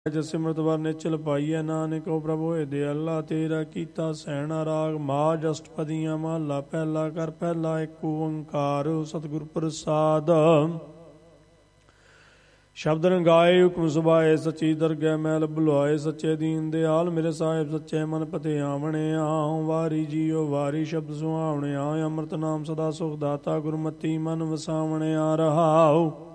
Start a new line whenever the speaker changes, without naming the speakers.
ਜਸ ਸਿਮਰਤ ਵਰ ਨਿਚਲ ਪਾਈਐ ਨਾਨਕ ਓ ਪ੍ਰਭੂ ਹੋਏ ਦਿਆਲਾ ਤੇਰਾ ਕੀਤਾ ਸੈਣਾ ਰਾਗ ਮਾਝ ਅਸ਼ਟਪਦੀਆਂ ਮਹਲਾ ਪਹਿਲਾ ਕਰ ਪਹਿਲਾ ਏਕ ਓੰਕਾਰ ਸਤਿਗੁਰ ਪ੍ਰਸਾਦ। ਸ਼ਬਦ ਰੰਗਾਏ ਹੁਕਮ ਸੁਭਾਏ ਸੱਚੀ ਦਰਗਹਿ ਮੈਲ ਬੁਲਾਏ ਸੱਚੇ ਦੀਨ ਦਿਆਲ ਮੇਰੇ ਸਾਹਿਬ ਸੱਚੇ ਮਨ ਪਤੇ ਆਵਣੇ ਆਉ ਵਾਰੀ ਜੀਓ ਵਾਰੀ ਸ਼ਬਦ ਸੁਹਾਵਣੇ ਆ ਅੰਮ੍ਰਿਤ ਨਾਮ ਸਦਾ ਸੁਖ ਦਾਤਾ ਗੁਰਮਤੀ ਮਨ ਵਸਾਵਣੇ ਆ ਰਹਾਉ।